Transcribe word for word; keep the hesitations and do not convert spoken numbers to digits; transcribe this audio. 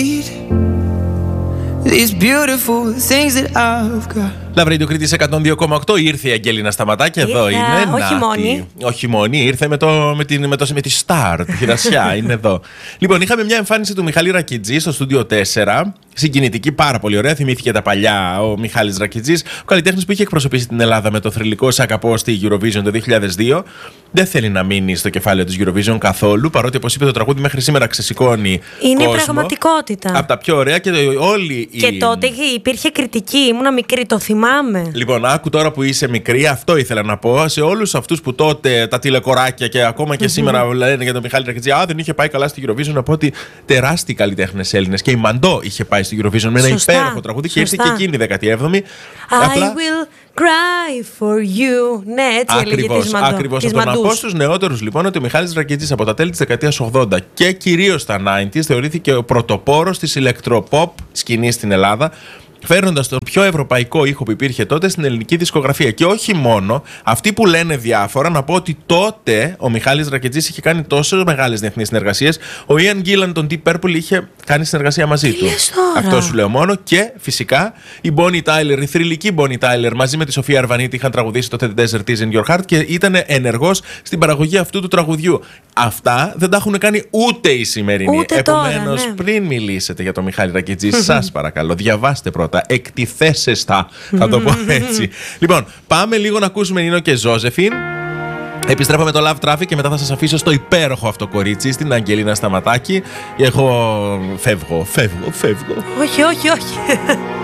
These beautiful things that I've got. Love Radio Κρήτης εκατόν δύο κόμμα οκτώ. Ήρθε η Αγγέλινα Σταματάκη. Εδώ είναι. Όχι μόνη. Όχι μόνη. Ήρθε με, το, με, την, με, το, με τη Star, τη χειρασιά. Είναι εδώ. Λοιπόν, είχαμε μια εμφάνιση του Μιχάλη Ρακιτζή στο Στούντιο τέσσερα. Συγκινητική, πάρα πολύ ωραία. Θυμήθηκε τα παλιά ο Μιχάλης Ρακιτζής, ο καλλιτέχνης που είχε εκπροσωπήσει την Ελλάδα με το θρυλικό «Σ' αγαπώ» στη Eurovision το δύο χιλιάδες δύο. Δεν θέλει να μείνει στο κεφάλαιο της Eurovision καθόλου, παρότι, όπως είπε, το τραγούδι μέχρι σήμερα ξεσηκώνει. Είναι κόσμο. Πραγματικότητα. Από τα πιο ωραία και όλοι. Και οι... τότε υπήρχε κριτική. Ήμουνα μικρή, το θυμάμαι. Λοιπόν, άκου τώρα που είσαι μικρή, αυτό ήθελα να πω σε όλους αυτούς που τότε τα τηλεκοράκια και ακόμα και mm-hmm. σήμερα λένε για τον Μιχάλη Ρακιτζή. Α, δεν είχε πάει καλά στη Eurovision. Να πω ότι τεράστιοι καλλιτέχνες Έλληνες και η Μαντό είχε πάει στη Eurovision με ένα σωστά, υπέροχο τραγούδι και ήρθε και εκείνη η δέκατη έβδομη. I Απλά... will cry for you. Ναι, έτσι έλεγε της Μαντό. Ακριβώς. Θα να πω στους νεότερους λοιπόν ότι ο Μιχάλης Ρακιτζής από τα τέλη της δεκαετίας ογδόντα και κυρίως τα ενενήντα θεωρήθηκε ο πρωτοπόρος της ηλεκτροποπ σκηνής στην Ελλάδα, φέρνοντας τον πιο ευρωπαϊκό ήχο που υπήρχε τότε στην ελληνική δισκογραφία. Και όχι μόνο, αυτοί που λένε διάφορα, να πω ότι τότε ο Μιχάλης Ρακιτζής είχε κάνει τόσο μεγάλες διεθνείς συνεργασίες. Ο Ian Gillan, τον Deep Purple, είχε κάνει συνεργασία μαζί του. Αυτό σου λέω μόνο. Και φυσικά η Bonnie Tyler, η θρυλική Bonnie Tyler, μαζί με τη Σοφία Αρβανίτη είχαν τραγουδήσει το The Desert Is in Your Heart και ήταν ενεργός στην παραγωγή αυτού του τραγουδιού. Αυτά δεν τα έχουν κάνει ούτε οι σημερινοί. Επομένως, ναι. πριν μιλήσετε για τον Μιχάλη Ρακιτζή, σας παρακαλώ, διαβάστε πρώτα. Εκτιθέσεστα, θα το πω έτσι. Λοιπόν, πάμε λίγο να ακούσουμε Νίνο και Ζώζεφιν. Επιστρέφω με το Love Traffic και μετά θα σας αφήσω στο υπέροχο αυτό κορίτσι, στην Αγγελίνα Σταματάκη. Εγώ φεύγω, φεύγω, φεύγω. Όχι, όχι, όχι.